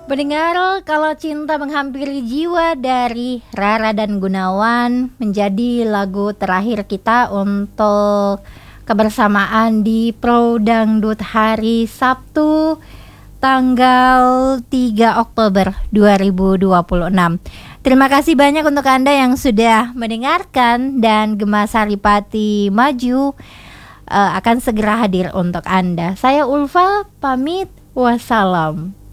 Pendengar, kalau cinta menghampiri jiwa dari Rara dan Gunawan menjadi lagu terakhir kita untuk kebersamaan di Pro Dangdut hari Sabtu tanggal 3 Oktober 2026. Terima kasih banyak untuk Anda yang sudah mendengarkan, dan Gema Saripati Maju akan segera hadir untuk Anda. Saya Ulfa pamit, wassalam.